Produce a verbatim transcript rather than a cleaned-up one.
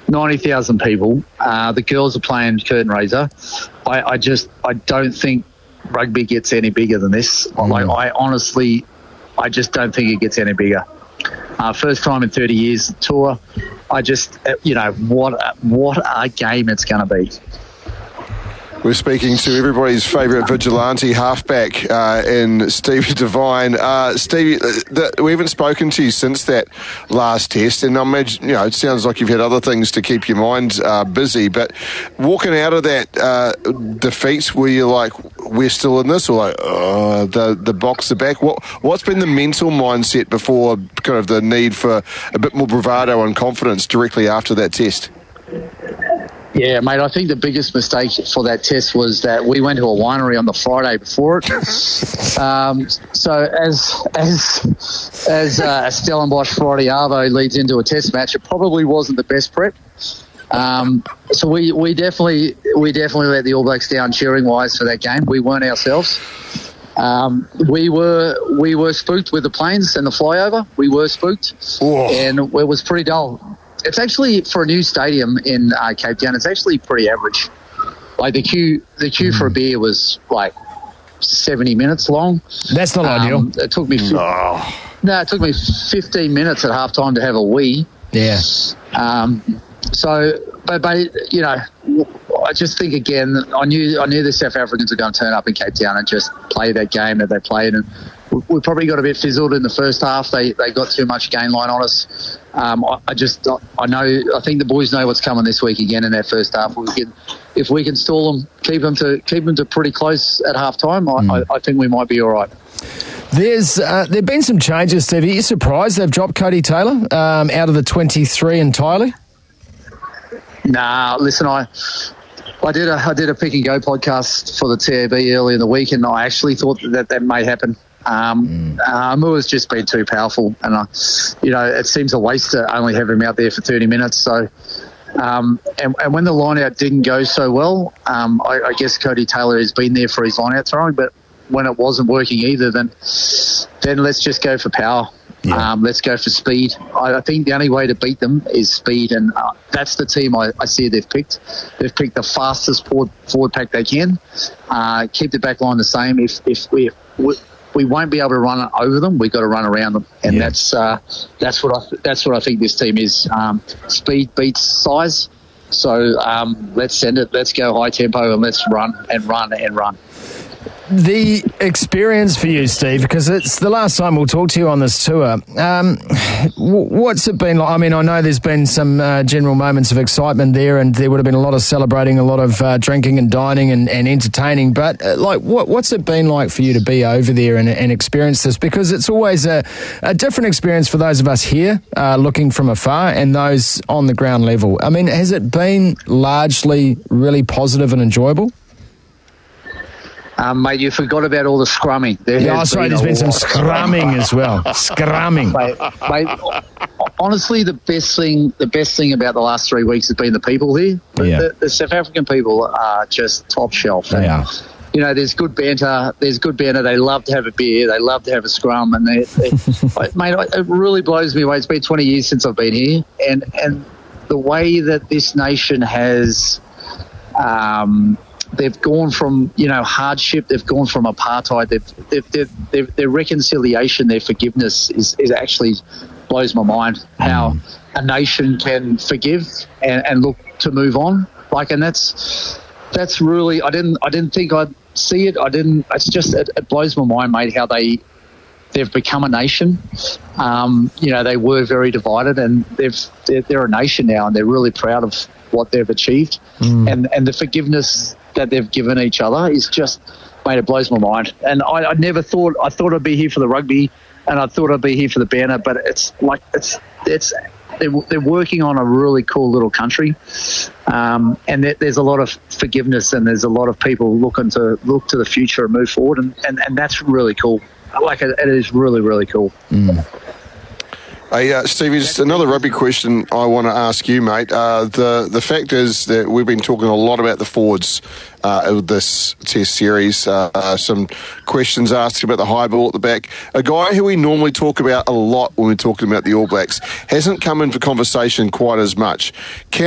ninety thousand people. Uh, the girls are playing curtain raiser. I, I just, I don't think rugby gets any bigger than this. Mm. Like, I honestly, I just don't think it gets any bigger. Uh, first time in thirty years tour. I just, you know, what what a game it's going to be. We're speaking to everybody's favourite vigilante halfback uh, in Stevie Devine. Uh, Stevie, the, we haven't spoken to you since that last test, and I imagine, you know, it sounds like you've had other things to keep your mind uh, busy, but walking out of that uh, defeat, were you like, we're still in this, or like, oh, the, the box are back? What, what's been the mental mindset before kind of the need for a bit more bravado and confidence directly after that test? Yeah, mate, I think the biggest mistake for that test was that we went to a winery on the Friday before it. um, so as as as uh, Stellenbosch Friday Arvo leads into a test match, it probably wasn't the best prep. Um, so we, we definitely we definitely let the All Blacks down cheering wise for that game. We weren't ourselves. Um, we were we were spooked with the planes and the flyover. We were spooked, Whoa. and it was pretty dull. It's actually, for a new stadium in uh, Cape Town, it's actually pretty average. Like the queue, the queue mm. for a beer was like seventy minutes long. That's not um, ideal. It took me. No. no, it took me fifteen minutes at halftime to have a wee. Yeah. Um. So, but, but you know, I just think again, I knew I knew the South Africans were going to turn up in Cape Town and just play that game that they played, and we, we probably got a bit fizzled in the first half. They they got too much gain line on us. Um, I, I just I know I think the boys know what's coming this week again in that first half. We can, if we can stall them, keep them to keep them to pretty close at half time, I, mm. I, I think we might be all right. There's uh, there've been some changes, Steve. Are you surprised they've dropped Cody Taylor um, out of the twenty-three entirely? Nah, listen, I I did a I did a pick and go podcast for the T A B early in the week, and I actually thought that that may happen. Um, mm. uh, Mua's just been too powerful, and I, you know, it seems a waste to only have him out there for thirty minutes. So, um, and, and when the line out didn't go so well, um, I, I guess Cody Taylor has been there for his line out throwing, but when it wasn't working either, then then let's just go for power. Yeah. Um, let's go for speed. I, I think the only way to beat them is speed, and uh, that's the team I, I see they've picked. They've picked the fastest forward, forward pack they can. Uh, keep the back line the same. If if we, we we won't be able to run over them, we've got to run around them, and yeah. that's uh, that's what I that's what I think this team is. Um, speed beats size. So um, let's send it. Let's go high tempo and let's run and run and run. The experience for you, Steve, because it's the last time we'll talk to you on this tour. Um, what's it been like? I mean, I know there's been some uh, general moments of excitement there, and there would have been a lot of celebrating, a lot of uh, drinking and dining and, and entertaining. But uh, like, what, what's it been like for you to be over there and, and experience this? Because it's always a, a different experience for those of us here uh, looking from afar and those on the ground level. I mean, has it been largely really positive and enjoyable? Um, mate, you forgot about all the scrumming. There yeah, oh, sorry, there's been some scrumming as well. Scrumming. Mate, mate, honestly, the best thing, the best thing about the last three weeks has been the people here. The, yeah. the, the South African people are just top shelf. They are. You know, there's good banter. There's good banter. They love to have a beer. They love to have a scrum. And they, they mate, it really blows me away. It's been twenty years since I've been here, and and the way that this nation has. Um, They've gone from, you know, hardship. They've gone from apartheid. They've, they've, they've, they've, their reconciliation, their forgiveness is, is actually blows my mind. How a nation can forgive and, and look to move on. Like, and that's that's really. I didn't. I didn't think I'd see it. I didn't. It's just. It, it blows my mind, mate. How they they've become a nation. Um, you know, they were very divided, and they've they're, they're a nation now, and they're really proud of what they've achieved, mm. and and the forgiveness that they've given each other is just, mate, it blows my mind. And I, I never thought, I thought I'd be here for the rugby and I thought I'd be here for the banner, but it's like, it's, it's, they're, they're working on a really cool little country. Um, and there, there's a lot of forgiveness and there's a lot of people looking to look to the future and move forward. And, and, and that's really cool. Like, it, it is really, really cool. Mm. Hey, uh, Stevie, just another rugby question I want to ask you, mate. Uh, the the fact is that we've been talking a lot about the forwards uh, of this Test series. Uh, uh, some questions asked about the high ball at the back. A guy who we normally talk about a lot when we're talking about the All Blacks hasn't come in for conversation quite as much. Can